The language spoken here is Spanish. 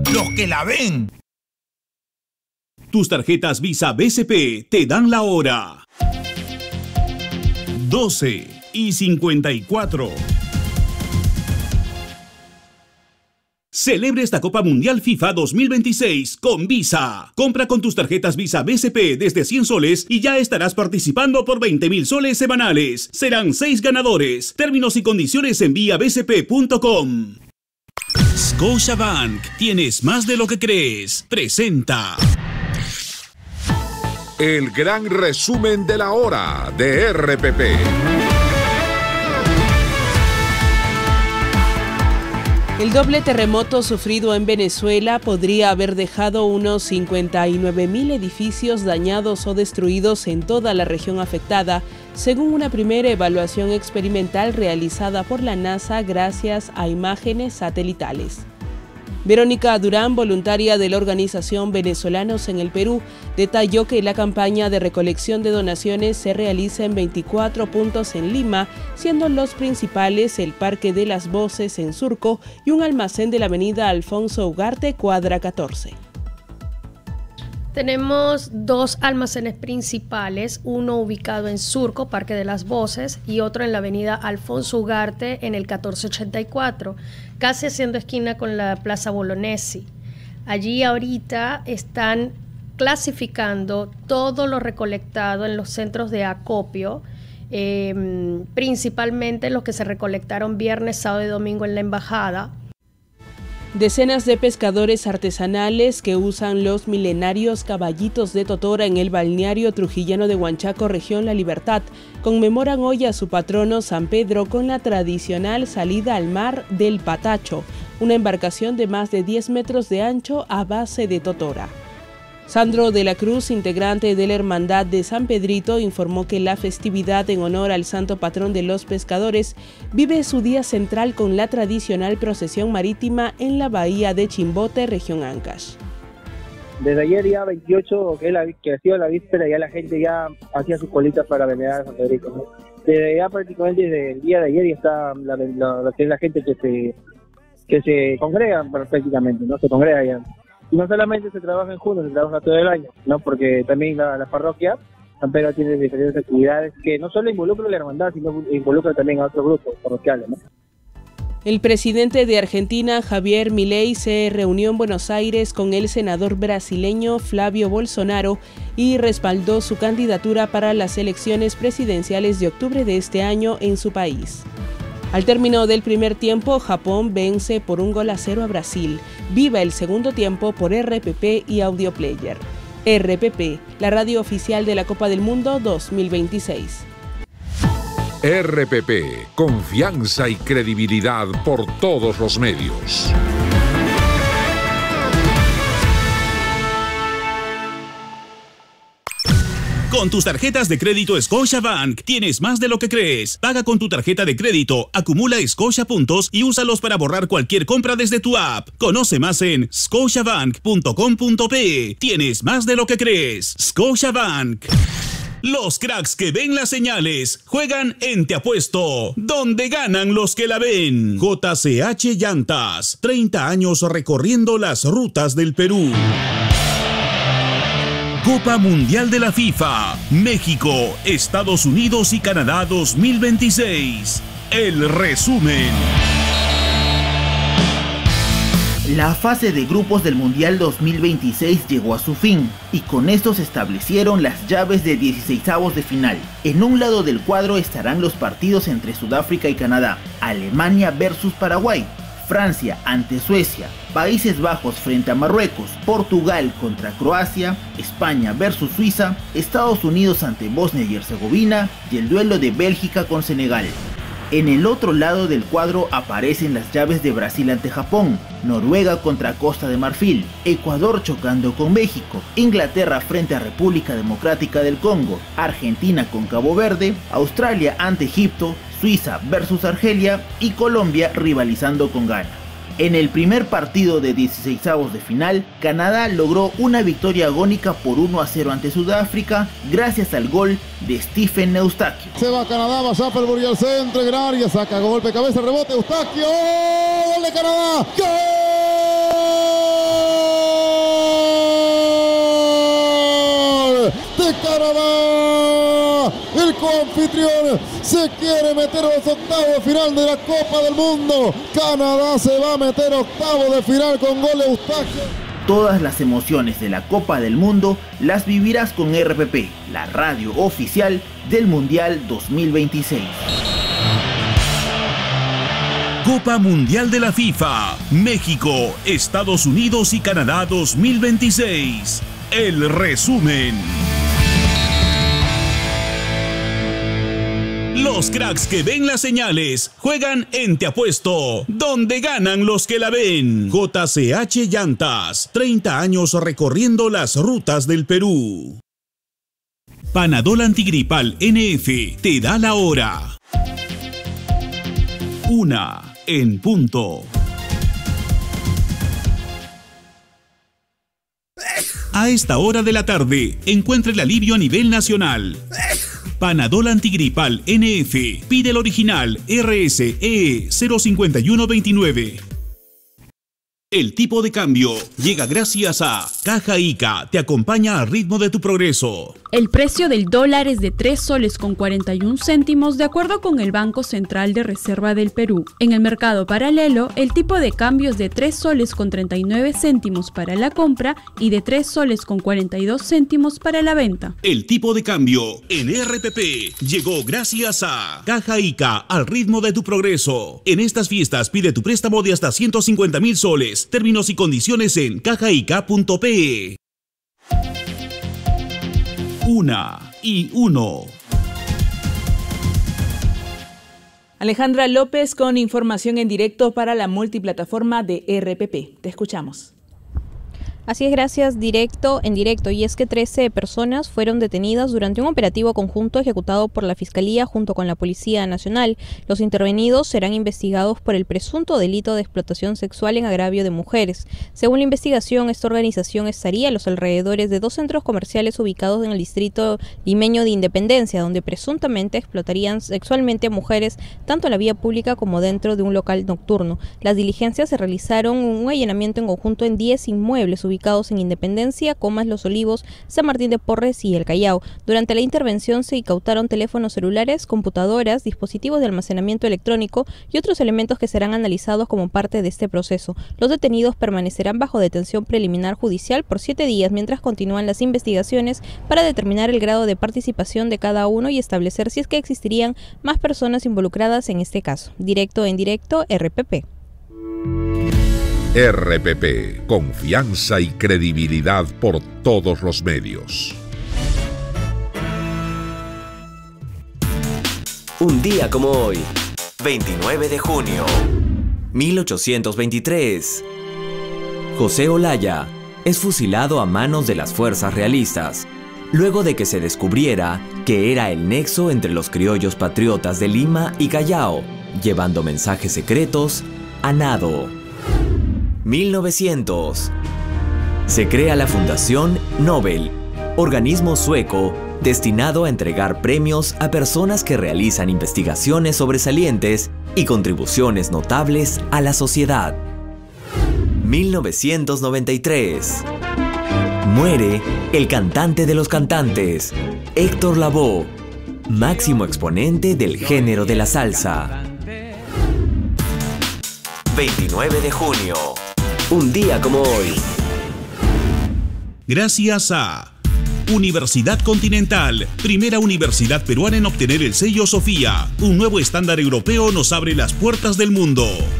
los que la ven. Tus tarjetas Visa BCP te dan la hora. 12:54. Celebra esta Copa Mundial FIFA 2026 con Visa. Compra con tus tarjetas Visa BCP desde 100 soles y ya estarás participando por 20.000 soles semanales. Serán 6 ganadores. Términos y condiciones en viabcp.com. Scotiabank, tienes más de lo que crees. Presenta el gran resumen de la hora de RPP. El doble terremoto sufrido en Venezuela podría haber dejado unos 59.000 edificios dañados o destruidos en toda la región afectada, según una primera evaluación experimental realizada por la NASA gracias a imágenes satelitales. Verónica Durán, voluntaria de la organización Venezolanos en el Perú, detalló que la campaña de recolección de donaciones se realiza en 24 puntos en Lima, siendo los principales el Parque de las Voces en Surco y un almacén de la avenida Alfonso Ugarte, cuadra 14. Tenemos 2 almacenes principales, uno ubicado en Surco, Parque de las Voces, y otro en la avenida Alfonso Ugarte en el 1484, casi haciendo esquina con la Plaza Bolognesi. Allí ahorita están clasificando todo lo recolectado en los centros de acopio, principalmente los que se recolectaron viernes, sábado y domingo en la embajada. Decenas de pescadores artesanales que usan los milenarios caballitos de totora en el balneario trujillano de Huanchaco, región La Libertad, conmemoran hoy a su patrono San Pedro con la tradicional salida al mar del Patacho, una embarcación de más de 10 metros de ancho a base de totora. Sandro de la Cruz, integrante de la Hermandad de San Pedrito, informó que la festividad en honor al santo patrón de los pescadores vive su día central con la tradicional procesión marítima en la bahía de Chimbote, región Ancash. Desde ayer ya 28, que ha sido la víspera, ya la gente ya hacía sus colitas para venerar a San Pedrito, ¿no? Desde ya prácticamente desde el día de ayer ya está la gente que se congrega prácticamente, ¿no? Se congrega ya. Y no solamente se trabaja en junio, se trabaja todo el año, ¿no? Porque también la parroquia San Pedro tiene diferentes actividades que no solo involucran a la hermandad, sino involucran también a otros grupos parroquiales, ¿no? El presidente de Argentina, Javier Milei, se reunió en Buenos Aires con el senador brasileño Flavio Bolsonaro y respaldó su candidatura para las elecciones presidenciales de octubre de este año en su país. Al término del primer tiempo, Japón vence por 1-0 a Brasil. Viva el segundo tiempo por RPP y Audioplayer. RPP, la radio oficial de la Copa del Mundo 2026. RPP, confianza y credibilidad por todos los medios. Con tus tarjetas de crédito Scotiabank tienes más de lo que crees. Paga con tu tarjeta de crédito, acumula Scotia puntos y úsalos para borrar cualquier compra desde tu app. Conoce más en scotiabank.com.pe. Tienes más de lo que crees. Scotiabank. Los cracks que ven las señales juegan en Te Apuesto, donde ganan los que la ven. JCH Llantas, 30 años recorriendo las rutas del Perú. Copa Mundial de la FIFA, México, Estados Unidos y Canadá 2026. El resumen. La fase de grupos del Mundial 2026 llegó a su fin y con esto se establecieron las llaves de 16avos de final. En un lado del cuadro estarán los partidos entre Sudáfrica y Canadá, Alemania versus Paraguay, Francia ante Suecia, Países Bajos frente a Marruecos, Portugal contra Croacia, España versus Suiza, Estados Unidos ante Bosnia y Herzegovina y el duelo de Bélgica con Senegal. En el otro lado del cuadro aparecen las llaves de Brasil ante Japón, Noruega contra Costa de Marfil, Ecuador chocando con México, Inglaterra frente a República Democrática del Congo, Argentina con Cabo Verde, Australia ante Egipto, Suiza versus Argelia y Colombia rivalizando con Ghana. En el primer partido de 16avos de final, Canadá logró una victoria agónica por 1-0 ante Sudáfrica gracias al gol de Stephen Eustaquio. Se va Canadá, va Schaffelburg al centro, gran área, saca golpe, cabeza, rebote, Eustaquio, ¡gol de Canadá! ¡Gol! de Canadá. El coanfitrión se quiere meter a los octavos de final de la Copa del Mundo. Canadá se va a meter a octavos de final con gol de Eustaquio. Todas las emociones de la Copa del Mundo las vivirás con RPP, la radio oficial del Mundial 2026. Copa Mundial de la FIFA, México, Estados Unidos y Canadá 2026. El resumen. Los cracks que ven las señales juegan en Te Apuesto, donde ganan los que la ven. JCH Llantas, 30 años recorriendo las rutas del Perú. Panadol Antigripal NF te da la hora. 1:00 A esta hora de la tarde, encuentre el alivio a nivel nacional. Panadol Antigripal NF. Pide el original RSE 05129. El tipo de cambio llega gracias a Caja Ica, te acompaña al ritmo de tu progreso. El precio del dólar es de 3 soles con 41 céntimos de acuerdo con el Banco Central de Reserva del Perú. En el mercado paralelo, el tipo de cambio es de 3 soles con 39 céntimos para la compra y de 3 soles con 42 céntimos para la venta. El tipo de cambio en RPP llegó gracias a Caja Ica, al ritmo de tu progreso. En estas fiestas pide tu préstamo de hasta 150,000 soles. Términos y condiciones en cajaica.pe. 1:01. Alejandra López con información en directo para la multiplataforma de RPP. Te escuchamos. Así es, gracias. En directo, y es que 13 personas fueron detenidas durante un operativo conjunto ejecutado por la Fiscalía junto con la Policía Nacional. Los intervenidos serán investigados por el presunto delito de explotación sexual en agravio de mujeres. Según la investigación, esta organización estaría a los alrededores de 2 centros comerciales ubicados en el distrito limeño de Independencia, donde presuntamente explotarían sexualmente a mujeres tanto en la vía pública como dentro de un local nocturno. Las diligencias se realizaron un allanamiento en conjunto en 10 inmuebles ubicados en Independencia, Comas, Los Olivos, San Martín de Porres y El Callao. Durante la intervención se incautaron teléfonos celulares, computadoras, dispositivos de almacenamiento electrónico y otros elementos que serán analizados como parte de este proceso. Los detenidos permanecerán bajo detención preliminar judicial por 7 días mientras continúan las investigaciones para determinar el grado de participación de cada uno y establecer si es que existirían más personas involucradas en este caso. En directo, RPP. RPP, confianza y credibilidad por todos los medios. Un día como hoy, 29 de junio, 1823. José Olaya es fusilado a manos de las fuerzas realistas, luego de que se descubriera que era el nexo entre los criollos patriotas de Lima y Callao, llevando mensajes secretos a nado. 1900. Se crea la Fundación Nobel, organismo sueco destinado a entregar premios a personas que realizan investigaciones sobresalientes y contribuciones notables a la sociedad. 1993. Muere el cantante de los cantantes, Héctor Lavoe, máximo exponente del género de la salsa. 29 de junio. Un día como hoy. Gracias a Universidad Continental, primera universidad peruana en obtener el sello Sofía. Un nuevo estándar europeo nos abre las puertas del mundo.